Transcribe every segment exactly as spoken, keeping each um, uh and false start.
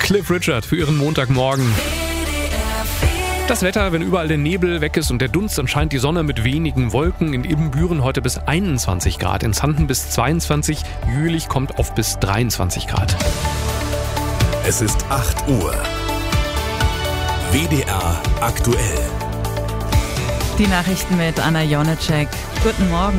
Cliff Richard für Ihren Montagmorgen. Das Wetter, wenn überall der Nebel weg ist und der Dunst, dann scheint die Sonne mit wenigen Wolken. In Ibbenbüren heute bis einundzwanzig Grad, in Xanten bis zweiundzwanzig, Jülich kommt auf bis dreiundzwanzig Grad. Es ist acht Uhr. W D R aktuell. Die Nachrichten mit Anna Jonecek. Guten Morgen.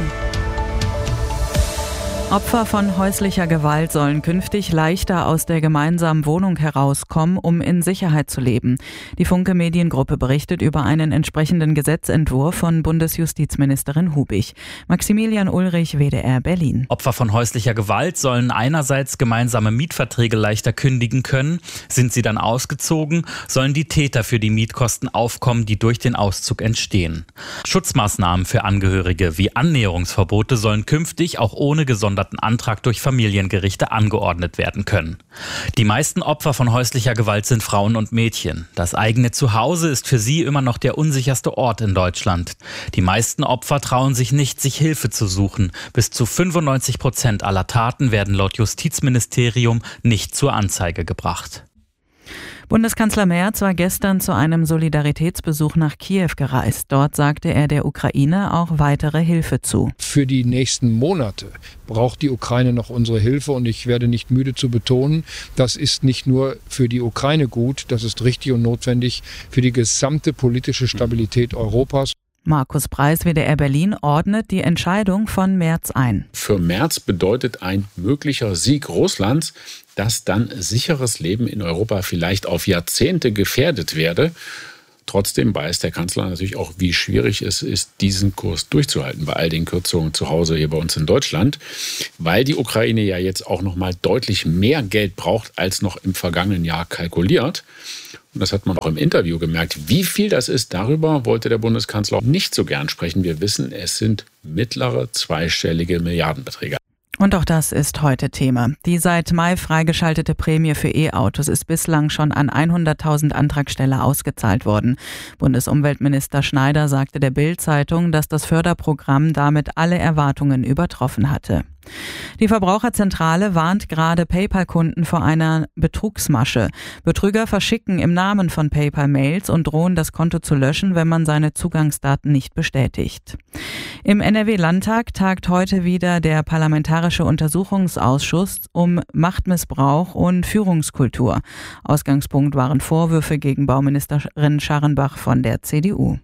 Opfer von häuslicher Gewalt sollen künftig leichter aus der gemeinsamen Wohnung herauskommen, um in Sicherheit zu leben. Die Funke Mediengruppe berichtet über einen entsprechenden Gesetzentwurf von Bundesjustizministerin Hubig. Maximilian Ulrich, W D R Berlin. Opfer von häuslicher Gewalt sollen einerseits gemeinsame Mietverträge leichter kündigen können. Sind sie dann ausgezogen, sollen die Täter für die Mietkosten aufkommen, die durch den Auszug entstehen. Schutzmaßnahmen für Angehörige wie Annäherungsverbote sollen künftig auch ohne gesonderten Antrag durch Familiengerichte angeordnet werden können. Die meisten Opfer von häuslicher Gewalt sind Frauen und Mädchen. Das eigene Zuhause ist für sie immer noch der unsicherste Ort in Deutschland. Die meisten Opfer trauen sich nicht, sich Hilfe zu suchen. Bis zu fünfundneunzig Prozent aller Taten werden laut Justizministerium nicht zur Anzeige gebracht. Bundeskanzler Merz war gestern zu einem Solidaritätsbesuch nach Kiew gereist. Dort sagte er der Ukraine auch weitere Hilfe zu. Für die nächsten Monate braucht die Ukraine noch unsere Hilfe und ich werde nicht müde zu betonen, das ist nicht nur für die Ukraine gut, das ist richtig und notwendig für die gesamte politische Stabilität Europas. Markus Preis, W D R Berlin, ordnet die Entscheidung von Merz ein. Für Merz bedeutet ein möglicher Sieg Russlands, dass dann sicheres Leben in Europa vielleicht auf Jahrzehnte gefährdet werde. Trotzdem weiß der Kanzler natürlich auch, wie schwierig es ist, diesen Kurs durchzuhalten bei all den Kürzungen zu Hause hier bei uns in Deutschland, weil die Ukraine ja jetzt auch noch mal deutlich mehr Geld braucht, als noch im vergangenen Jahr kalkuliert. Und das hat man auch im Interview gemerkt. Wie viel das ist, darüber wollte der Bundeskanzler auch nicht so gern sprechen. Wir wissen, es sind mittlere zweistellige Milliardenbeträge. Und auch das ist heute Thema. Die seit Mai freigeschaltete Prämie für E-Autos ist bislang schon an hunderttausend Antragsteller ausgezahlt worden. Bundesumweltminister Schneider sagte der Bild-Zeitung, dass das Förderprogramm damit alle Erwartungen übertroffen hatte. Die Verbraucherzentrale warnt gerade PayPal-Kunden vor einer Betrugsmasche. Betrüger verschicken im Namen von PayPal Mails und drohen, das Konto zu löschen, wenn man seine Zugangsdaten nicht bestätigt. Im N R W-Landtag tagt heute wieder der Parlamentarische Untersuchungsausschuss um Machtmissbrauch und Führungskultur. Ausgangspunkt waren Vorwürfe gegen Bauministerin Scharrenbach von der C D U.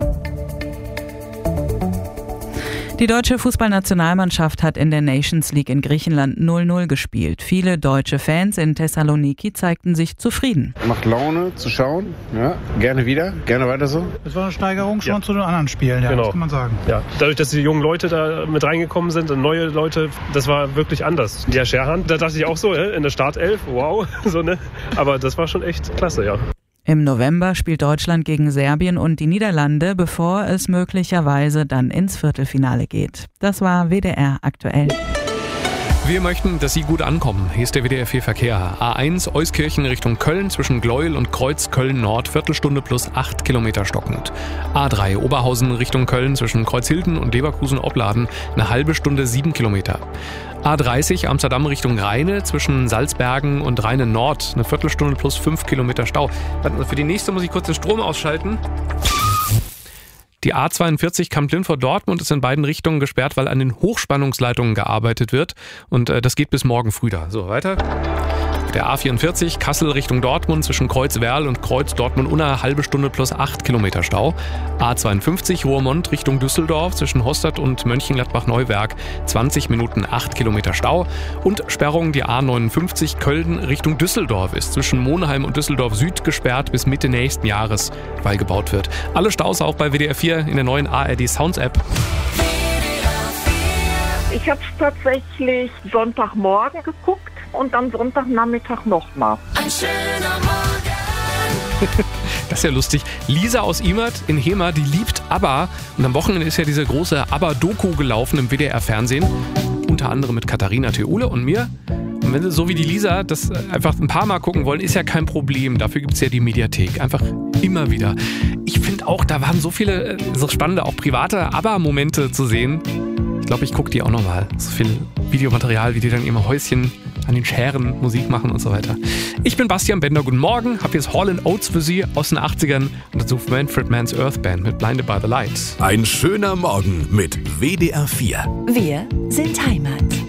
Die deutsche Fußballnationalmannschaft hat in der Nations League in Griechenland null null gespielt. Viele deutsche Fans in Thessaloniki zeigten sich zufrieden. Macht Laune zu schauen, ja, gerne wieder, gerne weiter so. Das war eine Steigerung schon ja. zu den anderen Spielen, ja, genau. Das kann man sagen. Ja. Dadurch, dass die jungen Leute da mit reingekommen sind und neue Leute, das war wirklich anders. Der Scherhan, da dachte ich auch so, in der Startelf, wow, so, ne? Aber das war schon echt klasse, ja. Im November spielt Deutschland gegen Serbien und die Niederlande, bevor es möglicherweise dann ins Viertelfinale geht. Das war W D R aktuell. Wir möchten, dass Sie gut ankommen. Hier ist der W D R vier Verkehr. A eins Euskirchen Richtung Köln zwischen Gleuel und Kreuz Köln-Nord, Viertelstunde plus acht Kilometer stockend. A drei Oberhausen Richtung Köln zwischen Kreuzhilden und Leverkusen-Opladen, eine halbe Stunde sieben Kilometer. A dreißig Amsterdam Richtung Rheine zwischen Salzbergen und Rheine-Nord, eine Viertelstunde plus fünf Kilometer Stau. Für die nächste muss ich kurz den Strom ausschalten. Die A zweiundvierzig Kamp-Lindfort-Dortmund ist in beiden Richtungen gesperrt, weil an den Hochspannungsleitungen gearbeitet wird. Und äh, das geht bis morgen früh da. So, weiter. Der A vierundvierzig Kassel Richtung Dortmund zwischen Kreuz-Werl und Kreuz-Dortmund-Unna eine halbe Stunde plus acht Kilometer Stau. A zweiundfünfzig Roermond Richtung Düsseldorf zwischen Hostad und Mönchengladbach-Neuwerk zwanzig Minuten acht Kilometer Stau. Und Sperrung die A neunundfünfzig Köln Richtung Düsseldorf ist zwischen Monheim und Düsseldorf Süd gesperrt bis Mitte nächsten Jahres, weil gebaut wird. Alle Staus auch bei W D R vier in der neuen A R D Sounds App. Ich habe es tatsächlich Sonntagmorgen geguckt und dann Sonntagnachmittag nochmal. Ein schöner Morgen. Das ist ja lustig. Lisa aus Imert in Hema, die liebt ABBA. Und am Wochenende ist ja diese große ABBA-Doku gelaufen im W D R-Fernsehen. Unter anderem mit Katharina Theule und mir. Und wenn Sie so wie die Lisa das einfach ein paar Mal gucken wollen, ist ja kein Problem. Dafür gibt es ja die Mediathek. Einfach immer wieder. Ich finde auch, da waren so viele so spannende, auch private ABBA-Momente zu sehen. Ich glaube, ich gucke die auch nochmal. So viel Videomaterial, wie die dann im Häuschen an den Scheren Musik machen und so weiter. Ich bin Bastian Bender, guten Morgen, habe jetzt Hall and Oates für Sie aus den achtzigern und dazu Manfred Mann's Earth Band mit Blinded by the Lights. Ein schöner Morgen mit W D R vier. Wir sind Heimat.